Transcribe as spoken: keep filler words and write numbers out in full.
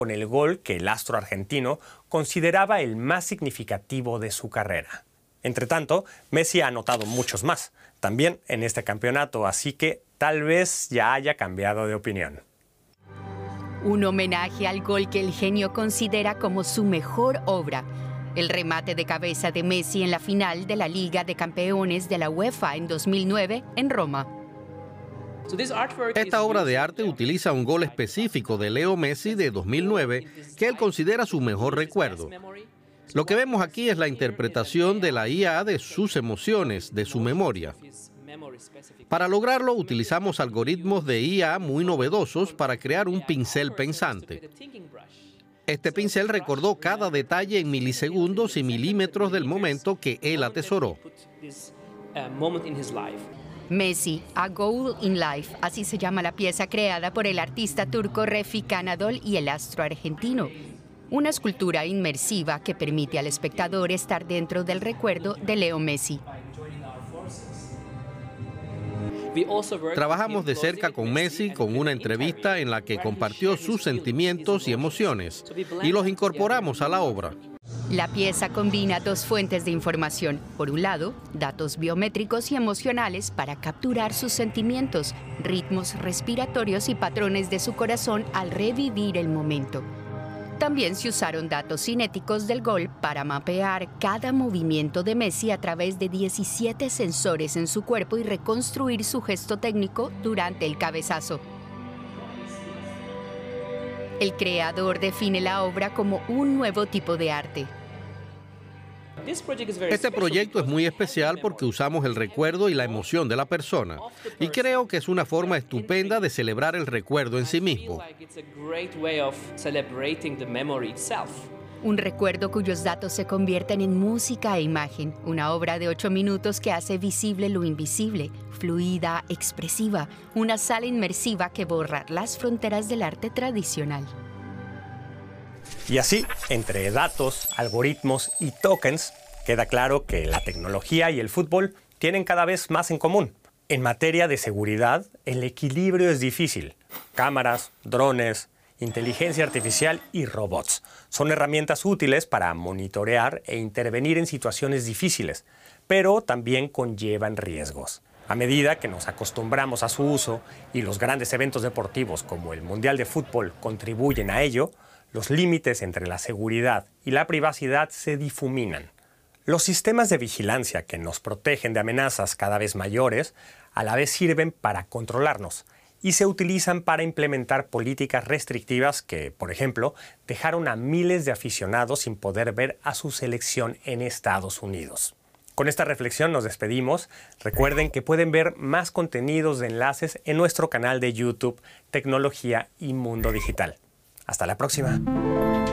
con el gol que el astro argentino consideraba el más significativo de su carrera. Entre tanto, Messi ha anotado muchos más, también en este campeonato, así que tal vez ya haya cambiado de opinión. Un homenaje al gol que el genio considera como su mejor obra. El remate de cabeza de Messi en la final de la Liga de Campeones de la UEFA en dos mil nueve en Roma. Esta obra de arte utiliza un gol específico de Leo Messi de dos mil nueve que él considera su mejor recuerdo. Lo que vemos aquí es la interpretación de la I A de sus emociones, de su memoria. Para lograrlo utilizamos algoritmos de I A muy novedosos para crear un pincel pensante. Este pincel recordó cada detalle en milisegundos y milímetros del momento que él atesoró. Messi, A Goal in Life, así se llama la pieza creada por el artista turco Refik Anadol y el astro argentino. Una escultura inmersiva que permite al espectador estar dentro del recuerdo de Leo Messi. Trabajamos de cerca con Messi con una entrevista en la que compartió sus sentimientos y emociones y los incorporamos a la obra. La pieza combina dos fuentes de información. Por un lado, datos biométricos y emocionales para capturar sus sentimientos, ritmos respiratorios y patrones de su corazón al revivir el momento. También se usaron datos cinéticos del gol para mapear cada movimiento de Messi a través de diecisiete sensores en su cuerpo y reconstruir su gesto técnico durante el cabezazo. El creador define la obra como un nuevo tipo de arte. Este proyecto es muy especial porque usamos el recuerdo y la emoción de la persona, y creo que es una forma estupenda de celebrar el recuerdo en sí mismo. Un recuerdo cuyos datos se convierten en música e imagen, una obra de ocho minutos que hace visible lo invisible, fluida, expresiva, una sala inmersiva que borra las fronteras del arte tradicional. Y así, entre datos, algoritmos y tokens, queda claro que la tecnología y el fútbol tienen cada vez más en común. En materia de seguridad, el equilibrio es difícil. Cámaras, drones, inteligencia artificial y robots son herramientas útiles para monitorear e intervenir en situaciones difíciles, pero también conllevan riesgos. A medida que nos acostumbramos a su uso y los grandes eventos deportivos como el Mundial de Fútbol contribuyen a ello, los límites entre la seguridad y la privacidad se difuminan. Los sistemas de vigilancia que nos protegen de amenazas cada vez mayores a la vez sirven para controlarnos y se utilizan para implementar políticas restrictivas que, por ejemplo, dejaron a miles de aficionados sin poder ver a su selección en Estados Unidos. Con esta reflexión nos despedimos. Recuerden que pueden ver más contenidos de enlaces en nuestro canal de YouTube Tecnología y Mundo Digital. Hasta la próxima.